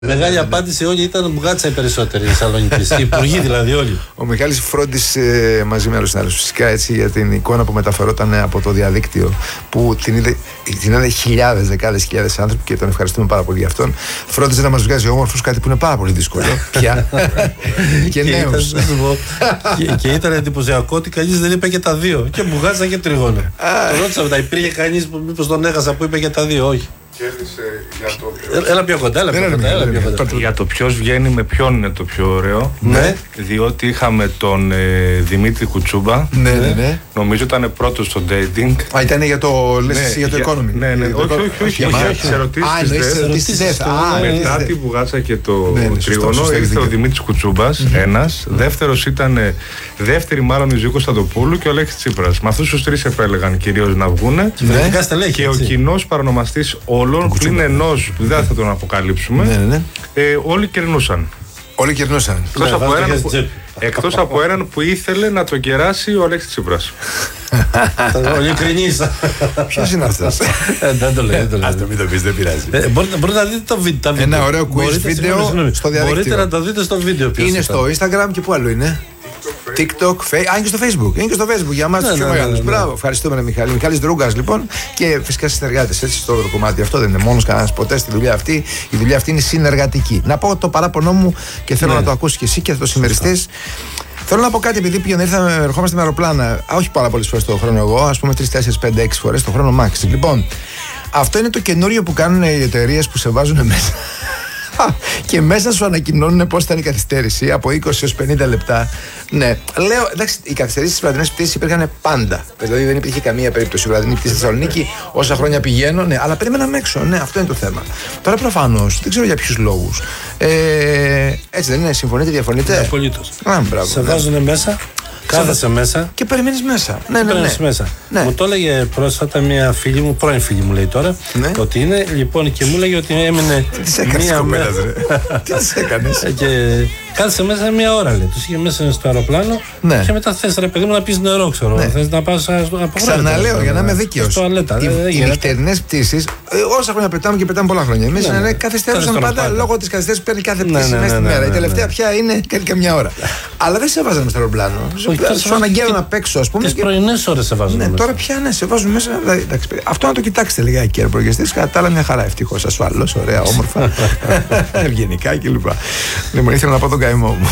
Μεγάλη απάντηση όλοι ήταν μπουγάτσα οι περισσότεροι Θεσσαλονίκης. Οι υπουργοί δηλαδή όλοι. Ο Μιχάλης φρόντισε μαζί με άλλους συνάδελφους φυσικά έτσι για την εικόνα που μεταφερόταν από το διαδίκτυο που την είδε χιλιάδες, δεκάδες χιλιάδες άνθρωποι και τον ευχαριστούμε πάρα πολύ για αυτόν. Φρόντισε να μας βγάζει όμορφους, κάτι που είναι πάρα πολύ δύσκολο πια. Και νέους. Και ήταν εντυπωσιακό ότι κανείς δεν είπε και τα δύο. Και μπουγάτσα και τριγώνα. Το ρώτησα μετά, υπήρχε κανείς που μήπως τον έχασα που είπε και τα δύο, όχι. Κέρδισε για το ποιος. Έλα πιο κοντά, έλα πιο κοντά. Για το ποιος βγαίνει με ποιον είναι το πιο ωραίο. Ναι. Διότι είχαμε τον Δημήτρη Κουτσούμπα. Ναι. Νομίζω ήταν πρώτος στο dating. Α, ήταν για το Economy. Ναι. Όχι. Τις ερωτήσεις. Μετά την μπουγάτσα και το τρίγωνο ήρθε ο Δημήτρης Κουτσούμπας, ένας. Δεύτερος ήταν, δεύτερη μάλλον η Ζωή Κωνσταντοπούλου και ο Αλέξης Τσίπρας. Με αυτούς τους τρεις επέλεγαν κυρίως να βγούνε. Και ο κοινός παρονομαστής όλων, πλην ενός που δεν θα τον αποκαλύψουμε, όλοι κερνούσαν. Όλοι κερνούσαν. Εκτός από έναν που ήθελε να τον κεράσει ο Αλέξης Τσίπρας. Ειλικρινής. Ποιος είναι αυτός? Δεν το λέει. Ας το μην το πεις, δεν πειράζει. Μπορείτε να δείτε το βίντεο. Ένα ωραίο quiz βίντεο στο διαδίκτυο. Μπορείτε να το δείτε στο βίντεο. Είναι στο Instagram και πού άλλο είναι? TikTok, είναι και στο Facebook. Είναι και στο Facebook για εμάς τους πιο μεγάλους. Μπράβο, ευχαριστούμε Μιχάλη. Μιχάλης Δρούγκας λοιπόν και φυσικά συνεργάτες έτσι στο κομμάτι αυτό. Δεν είναι μόνος κανένας ποτέ στη δουλειά αυτή. Η δουλειά αυτή είναι συνεργατική. Να πω το παράπονό μου και θέλω να το ακούσεις και εσύ και θα το συμμεριστείς. Θέλω να πω κάτι, επειδή ερχόμαστε με αεροπλάνα, όχι πάρα πολλές φορές το χρόνο εγώ, ας πούμε 3, 4, 5, 6 φορές το χρόνο max. Λοιπόν, αυτό είναι το καινούριο που κάνουν οι εταιρείες που σε βάζουν μέσα. Και μέσα σου ανακοινώνουν πώς ήταν η καθυστέρηση από 20 έως 50 λεπτά. Ναι, λέω, εντάξει, οι καθυστερήσεις στις βραδινές πτήσεις υπήρχαν πάντα. Δηλαδή δεν υπήρχε καμία περίπτωση. Η βραδινή πτήση στη Θεσσαλονίκη, όσα χρόνια πηγαίνω, ναι, αλλά περίμεναμε έξω. Ναι, αυτό είναι το θέμα. Τώρα προφανώς δεν ξέρω για ποιους λόγους. Έτσι δεν είναι, συμφωνείτε, διαφωνείτε? Απολύτως. Σε Ναι. βάζουν μέσα. Κάθεσαι μέσα. Και περιμένεις μέσα. Ναι. Μου το έλεγε πρόσφατα μια φίλη μου, πρώην φίλη μου λέει τώρα, ότι είναι λοιπόν και μου έλεγε ότι έμεινε. Τι της έκανες κοπέλας ρε? Τι της έκανες? Και κάθεσε μέσα μια ώρα λέει. Τους είχε μέσα στο αεροπλάνο και μετά θες ρε παιδί μου να πεις νερό, ξέρω. Θες να πας από γράμμα. Ξαναλέω για να είμαι δίκαιος. Οι νυχτερινές πτήσεις, όσα χρόνια πετάμε και πετάμε πολλά χρόνια. Εμείς καθυστερούσαν πάντα λόγω της καθυστέρησης που παίρνει κάθε πτήση μέσα στη μέρα. Η τελευταία πια είναι καμιά ώρα. Αλλά δεν σε βάζαμε στο αεροπλάνο. Σου αναγκαίνω να παίξω, ας πούμε. Τις πρωινές ώρες σε βάζουν μέσα. Τώρα πια σε βάζουν μέσα. Αυτό να το κοιτάξετε λιγάκι, κύριε προγεστής. Κατά τα άλλα, μια χαρά. Ευτυχώς, ασφαλώς, ωραία, όμορφα. Ευγενικά κλπ. Λοιπόν, ήθελα να πω τον καημό μου.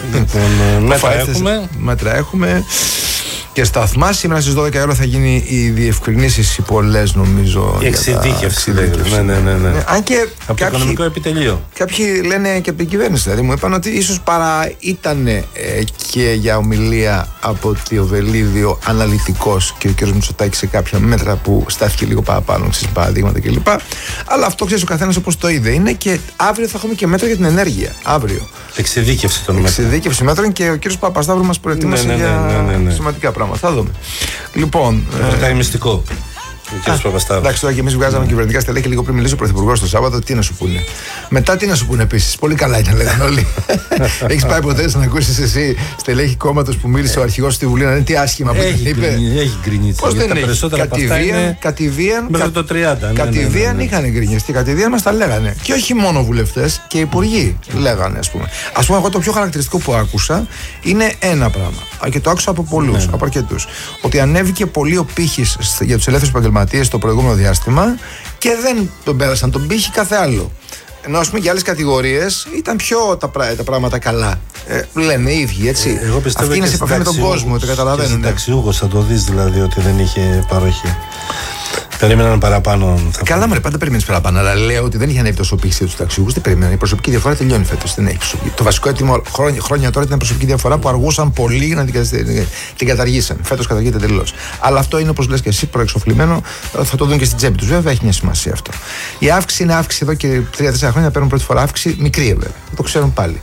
Μέτρα έχουμε. Και σταθμά. Σήμερα στις 12 ώρα θα γίνει οι διευκρινήσεις οι πολλές, νομίζω. Η εξειδίκευση. Ναι. Αν και από το οικονομικό επιτελείο. Κάποιοι λένε και από την κυβέρνηση, δηλαδή μου είπαν ότι ίσως παρά ήταν και για ομιλία από το Βελίδιο αναλυτικός και ο κ. Μητσοτάκης σε κάποια μέτρα που στάθηκε λίγο παραπάνω, ξέρεις, παραδείγματα κλπ. Αλλά αυτό ξέρεις ο καθένας όπως το είδε. Είναι και αύριο θα έχουμε και μέτρα για την ενέργεια. Αύριο. Εξειδίκευση των μέτρων. Εξειδίκευση μέτρων και ο κ. Παπασταύρου μας προετοίμασε για σημαντικά πράγματα. Θα δούμε. Λοιπόν. Κρατάει μυστικό. Εντάξει, τώρα και εμείς βγάζαμε κυβερνητικά στελέχη λίγο πριν μιλήσει ο Πρωθυπουργός το Σάββατο. Τι να σου πούνε. Μετά τι να σου πούνε επίσης. Πολύ καλά ήταν, λέγανε όλοι. Έχεις πάει ποτέ να ακούσεις εσύ στελέχη κόμματος που μίλησε ο αρχηγός στη Βουλή να είναι τι άσχημα που είπε? Έχει γκρινίτσα. Πώς δεν έχει? Κατηδίαν. Μέχρι το 30. Κατηδίαν είχαν γκρινιές και κατηδίαν μας τα λέγανε. Και όχι μόνο βουλευτές και υπουργοί λέγανε, ας πούμε. Ας πούμε, εγώ το πιο χαρακτηριστικό που άκουσα είναι ένα πράγμα. Και το άκουσα από πολλούς, από αρκετούς. Ότι ανέβηκε πολύ ο πύχης για τους ελεύθερους επαγγελματίες το προηγούμενο διάστημα και δεν τον πέρασαν τον πύχη κάθε άλλο. Ενώ ας πούμε για άλλες κατηγορίες ήταν πιο τα πράγματα καλά. Λένε οι ίδιοι, έτσι. Αυτοί είναι σε επαφή με τον κόσμο, το καταλαβαίνουν. Συνταξιούχος θα το δεις δηλαδή ότι δεν είχε παροχή. Περίμεναν παραπάνω. Καλά, μωρέ, πάντα περιμένεις παραπάνω. Αλλά λέω ότι δεν είχε ανέβει τόσο πύχη του ταξιούχου. Τι περίμεναν. Η προσωπική διαφορά τελειώνει φέτος. Δεν έχει προσωπική. Το βασικό έτοιμο χρόνια τώρα ήταν προσωπική διαφορά που αργούσαν πολύ να την καταργήσαν. Φέτος καταργείται τελείως. Αλλά αυτό είναι όπως λες και εσύ, προεξοφλημένο. Θα το δουν και στην τσέπη τους. Βέβαια έχει μια σημασία αυτό. Η αύξηση είναι αύξηση εδώ και 3-4 χρόνια. Παίρνουν πρώτη φορά αύξηση μικρή, βέβαια. Το ξέρουν πάλι.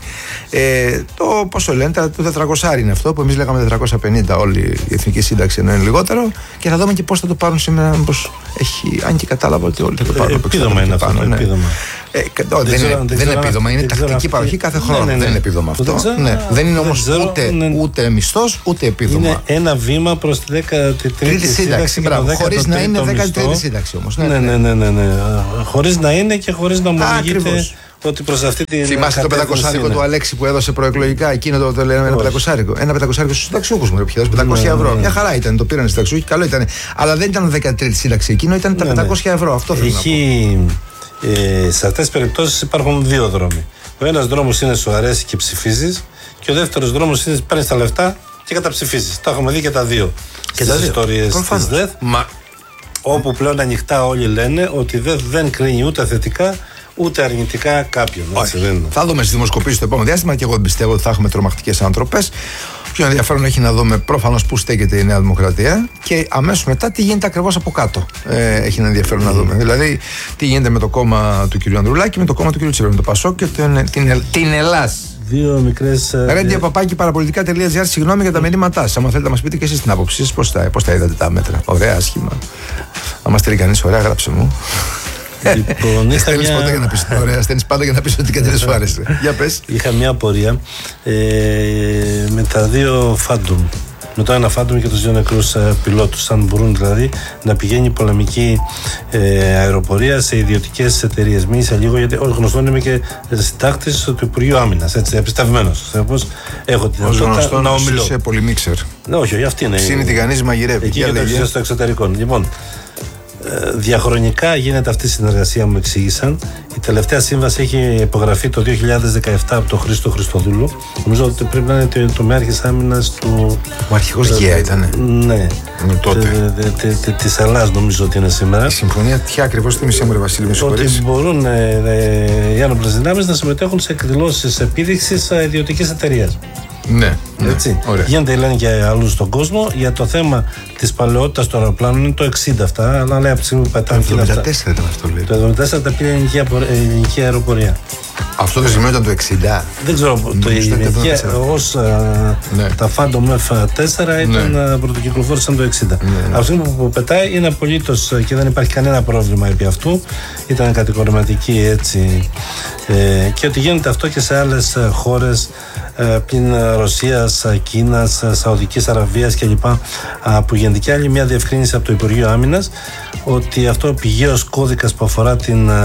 Το πόσο λένε, το 400 είναι αυτό που εμείς λέγαμε 450 όλη η εθνική σύνταξη, ενώ είναι λιγότερο. Και θα δούμε και πώς θα το πάρουν σήμερα. Έχει, αν και κατάλαβα ότι όλοι θα το πάρουν. Επίδομα είναι αυτό. Δεν είναι επίδομα, είναι τακτική παροχή κάθε χρόνο. Δεν είναι επίδομα αυτό. Δεν είναι όμως ούτε μισθός ούτε επίδομα. Είναι ένα βήμα προς τη 13η σύνταξη. Χωρίς να είναι 13η σύνταξη όμως. Ναι. Χωρίς να είναι και χωρίς να ομολογείται ότι προς αυτή την. Θυμάστε το 500 του Αλέξη που έδωσε προεκλογικά, εκείνο το λένε ένα 500. Ένα 500 στους συνταξιούχους μου, πια 500 ευρώ. Μια χαρά ήταν, το πήραν οι συνταξιούχοι, καλό ήταν. Αλλά δεν ήταν 13η σύνταξη εκείνο, ήταν τα 500 ευρώ. Αυτό θέλω να πω. Σε αυτές τις περιπτώσεις υπάρχουν δύο δρόμοι. Ο ένας δρόμος είναι σου αρέσει και ψηφίζεις, και ο δεύτερος δρόμος είναι παίρνεις τα λεφτά και καταψηφίζεις. Τα έχουμε δει και τα δύο. Και στις ιστορίες της ΔΕΘ. Όπου πλέον ανοιχτά όλοι λένε ότι δεν κρίνει ούτε θετικά ούτε αρνητικά κάποιον. Θα δούμε στις δημοσκοπήσεις το επόμενο διάστημα και εγώ πιστεύω ότι θα έχουμε τρομακτικές ανατροπές. Πιο ενδιαφέρον έχει να δούμε προφανώς πού στέκεται η Νέα Δημοκρατία και αμέσως μετά τι γίνεται ακριβώς από κάτω. Έχει ένα ενδιαφέρον να δούμε. Δηλαδή, τι γίνεται με το κόμμα του κ. Ανδρουλάκη, με το κόμμα του κ. Τσίπρα, με το ΠΑΣΟΚ και την Ελλάς. Δύο μικρές. Radio@parapolitica.gr. Συγγνώμη για τα μηνύματά σας. Αν θέλετε να μας πείτε και εσείς την άποψή σας, πώς τα είδατε τα μέτρα. Ωραία, άσχημα. Αν μας στείλει κανείς, ωραία, γράψε μου. Λοιπόν, στέλνεις πάντα για να πεις ωραία, στέλνεις πάντα για να πεις ότι κάτι δεν σου άρεσε. Για πες. Είχα μια απορία με τα δύο φάντουμ. Με το ένα φάντουμ και τους δύο νεκρούς πιλότους, αν μπορούν δηλαδή να πηγαίνει πολεμική αεροπορία σε ιδιωτικές εταιρείες. Μίλησα λίγο, γιατί ως γνωστό είμαι και συντάκτης του Υπουργείου Άμυνας, έτσι, επιστευμένος. Συνεπώς έχω την δυνατότητα να ομιλώ. Είσαι πολυμίξερ. Όχι, αυτή είναι. Ψήνει τη γανίζ, μαγειρεύει. Εκεί και το στο εξωτερικό. Λοιπόν, διαχρονικά γίνεται αυτή η συνεργασία, μου εξήγησαν. Η τελευταία σύμβαση έχει υπογραφεί το 2017 από τον Χρήστο Χριστοδούλου. Νομίζω ότι πρέπει να είναι το Μεάρχης Άμυνας του. Ο αρχηγός ΓΕΑ ήταν. Ναι. Τότε. Της Ελλάδας νομίζω ότι είναι σήμερα. Η συμφωνία ποια ακριβώς, θύμισε μου, ρε Βασίλη, με συγχωρείς. Ότι μπορούν οι άνοπλες δυνάμεις να συμμετέχουν σε εκδηλώσεις επίδειξης ιδιωτικής εταιρείας. Ναι, έτσι. Γίνεται, λένε, και αλλού στον κόσμο. Για το θέμα της παλαιότητας των αεροπλάνων είναι το 60 αυτά, αλλά λέει από τη στιγμή που πετάνε. Το 74 ήταν αυτό, λέει. Το 74 τα πήρε η ελληνική αεροπορία. Αυτό το σημείο ήταν το 60. Δεν ξέρω. Το ελληνική, ως τα Phantom F4 ήταν πρωτοκυκλοφόρησαν το 60. Από τη στιγμή που πετάει είναι απολύτως και δεν υπάρχει κανένα πρόβλημα επί αυτού. Ήταν κατηγορηματική έτσι. Και ότι γίνεται αυτό και σε άλλες χώρες πλην Ρωσίας, Κίνας, Σαουδικής Αραβίας κλπ. Που γίνεται και άλλη μια διευκρίνηση από το Υπουργείο Άμυνας ότι αυτό ο πηγαίος κώδικας που αφορά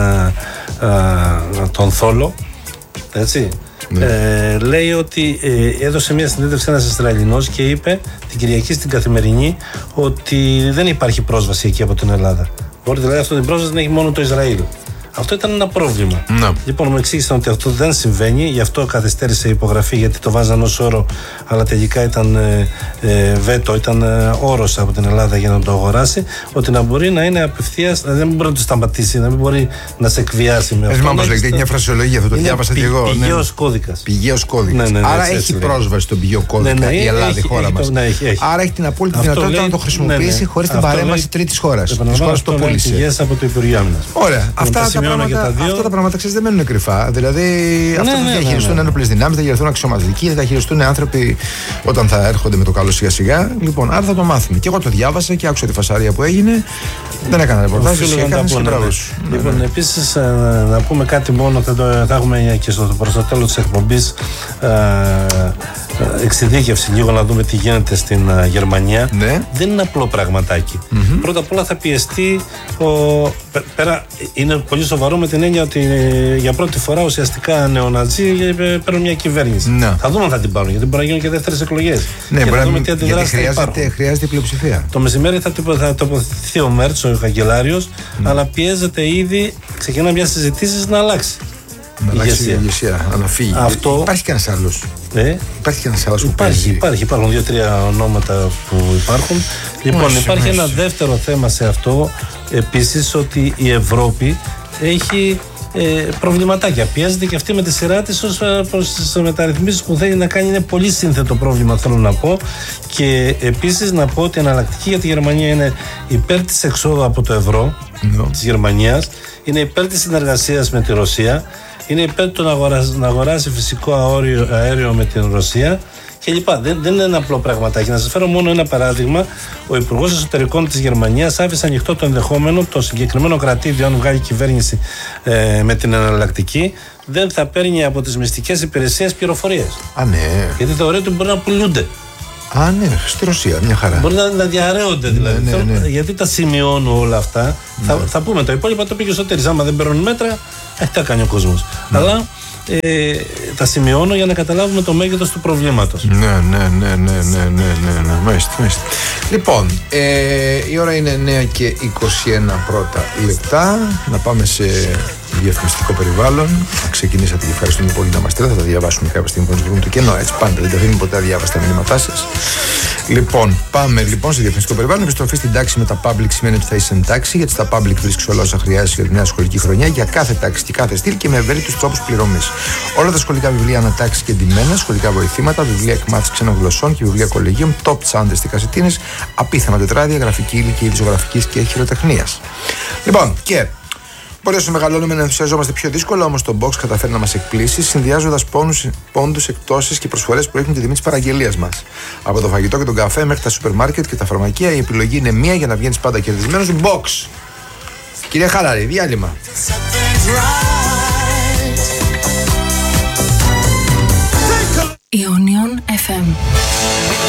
τον θόλο, έτσι, λέει ότι έδωσε μια συνέντευξη ένας Ισραηλινός και είπε την Κυριακή στην Καθημερινή ότι δεν υπάρχει πρόσβαση εκεί από την Ελλάδα. Μπορεί δηλαδή αυτή την πρόσβαση να έχει μόνο το Ισραήλ. Αυτό ήταν ένα πρόβλημα. Λοιπόν, μου εξήγησαν ότι αυτό δεν συμβαίνει, γι' αυτό καθυστέρησε η υπογραφή, γιατί το βάζαν ως όρο, αλλά τελικά ήταν βέτο, ήταν όρος από την Ελλάδα για να το αγοράσει, ότι να μπορεί να είναι απευθείας, δεν μπορεί να το σταματήσει, να μην μπορεί να σε εκβιάσει με αυτό. Πώς λέγεται, μια φρασιολογία, αυτό το διάβασα και εγώ. Πηγαίος κώδικας. Πηγαίος κώδικας. Άρα έχει πρόσβαση στον πηγαίο κώδικα η Ελλάδα, η χώρα μας. Άρα έχει την απόλυτη δυνατότητα να το χρησιμοποιήσει χωρίς την παρέμβαση τρίτης χώρας. Της χώρας που το πούλησε. Ωραία. Αυτά τα πράγματα, ξέρεις, δεν μένουν κρυφά. Δηλαδή, αυτό θα διαχειριστούν ένοπλες δυνάμεις, θα διαχειριστούν αξιωματικοί, θα διαχειριστούν άνθρωποι όταν θα έρχονται με το καλό σιγά-σιγά. Λοιπόν, άρα θα το μάθουμε. Και εγώ το διάβασα και άκουσα τη φασαρία που έγινε. Δεν έκανα ρεπορτάζ. Λοιπόν, επίσης, να πούμε κάτι μόνο, θα έχουμε και προς το τέλος της εκπομπής εξειδίκευση λίγο, να δούμε τι γίνεται στην Γερμανία. Δεν είναι απλό πραγματάκι. Πρώτα απ' όλα θα πιεστεί πέρα, είναι πολύ σοβαρό με την έννοια ότι για πρώτη φορά ουσιαστικά νεοναζί παίρνουν μια κυβέρνηση. Θα δούμε αν θα την πάρουν, γιατί μπορεί να γίνουν και δεύτερες εκλογές. Ναι, μπορεί να γιατί χρειάζεται πλειοψηφία. Το μεσημέρι θα τοποθετηθεί ο Μέρτς, ο καγκελάριος, αλλά πιέζεται ήδη, ξεκινά μια συζητήσεις να αλλάξει. Να αλλάξει η ηγεσία, να φύγει. Υπάρχει και ένας άλλος. Υπάρχει και ένας άλλος που υπάρχουν 2-3 ονόματα που υπάρχουν. Λοιπόν, υπάρχει ένα δεύτερο θέμα σε αυτό επίσης, ότι η Ευρώπη έχει προβληματάκια. Πιέζεται και αυτή με τη σειρά της προς τις μεταρρυθμίσεις που θέλει να κάνει. Είναι πολύ σύνθετο πρόβλημα, θέλω να πω. Και επίσης να πω ότι η εναλλακτική για τη Γερμανία είναι υπέρ της εξόδου από το ευρώ της Γερμανίας, είναι υπέρ της συνεργασίας με τη Ρωσία, είναι υπέρ του να αγοράσει φυσικό αέριο με την Ρωσία κλπ. Δεν είναι ένα απλό πραγματάκι. Να σας φέρω μόνο ένα παράδειγμα. Ο Υπουργός Εσωτερικών της Γερμανίας άφησε ανοιχτό το ενδεχόμενο το συγκεκριμένο κρατήδιο, αν βγάλει κυβέρνηση με την εναλλακτική, δεν θα παίρνει από τις μυστικές υπηρεσίες πληροφορίες. Ναι. Γιατί θεωρεί ότι μπορεί να πουλούνται. Α, ναι, στη Ρωσία, μια χαρά. Μπορεί να διαρρέονται δηλαδή. Ναι. Γιατί τα σημειώνω όλα αυτά. Ναι. Θα πούμε το υπόλοιπο, το πήγε στο τέλος. Άμα δεν παίρνουν μέτρα, τι κάνει ο κόσμος. Ναι. Αλλά τα σημειώνω για να καταλάβουμε το μέγεθος του προβλήματος. Ναι. Μάλιστα. Λοιπόν, η ώρα είναι 9:21 πρώτα λεπτά. Να πάμε σε διαφημιστικό περιβάλλον. Ξεκινήσατε και ευχαριστούμε πολύ να μας στέλνετε. Θα τα διαβάσουμε κάποια στιγμή που βρούμε το κενό. Έτσι πάντα, δεν τα αφήνουμε ποτέ αδιάβαστα τα μηνύματά σας. Λοιπόν, πάμε λοιπόν σε διαφημιστικό περιβάλλον. Επιστροφή στην τάξη με τα public σημαίνει ότι θα είσαι εν τάξη, γιατί στα public βρίσκεις όλα όσα χρειάζεσαι για τη νέα σχολική χρονιά, για κάθε τάξη και κάθε στυλ και με ευέλικτους τρόπους πληρωμής. Όλα τα σχολικά βιβλία ανατάξει και εντυμμένα, σχολικά βοηθήματα, βιβλία εκμάθησης ξένων γλωσσών και βιβλία κολεγίων, top τσάντες και κασετίνες, απίθανα τετράδια, γραφική ύλη και ειδησογραφικής και χειροτεχνίας. Λοιπόν, και μπορεί όσο μεγαλώνουμε να ενθουσιαζόμαστε πιο δύσκολα, όμως το box καταφέρει να μας εκπλήσει, συνδυάζοντας πόντους, εκτόσεις και προσφορές που έχουν τη τιμή της παραγγελίας μας. Από το φαγητό και τον καφέ μέχρι τα σούπερ μάρκετ και τα φαρμακεία, η επιλογή είναι μία για να βγαίνεις πάντα κερδισμένος. Box! Κυρία Χαλάρη, διάλειμμα. Ionion FM.